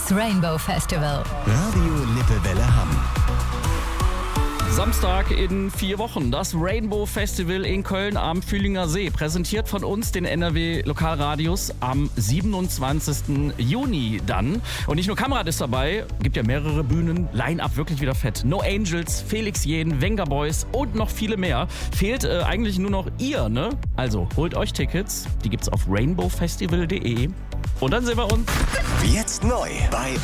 Das Rainbow Festival. Radio Lippewelle Hamm. Samstag in 4 Wochen, das Rainbow Festival in Köln am Fühlinger See. Präsentiert von uns, den NRW Lokalradios, am 27. Juni dann. Und nicht nur Kamerad ist dabei, gibt ja mehrere Bühnen, Line-Up wirklich wieder fett. No Angels, Felix Jähn, Wenger Boys und noch viele mehr. Fehlt eigentlich nur noch ihr, ne? Also holt euch Tickets, die gibt's auf rainbowfestival.de und dann sehen wir uns. Jetzt neu bei